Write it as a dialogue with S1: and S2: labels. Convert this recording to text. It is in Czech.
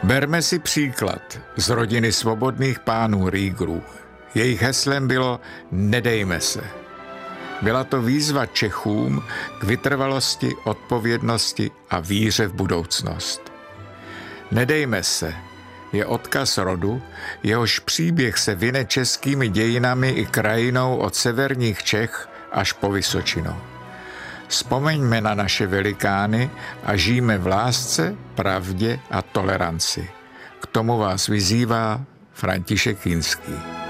S1: Berme si příklad z rodiny svobodných pánů Rýgrů. Jejich heslem bylo Nedejme se. Byla to výzva Čechům k vytrvalosti, odpovědnosti a víře v budoucnost. Nedejme se je odkaz rodu, jehož příběh se vine českými dějinami i krajinou od severních Čech až po Vysočinu. Vzpomeňme na naše velikány a žijme v lásce, pravdě a toleranci. K tomu vás vyzývá František Kinský.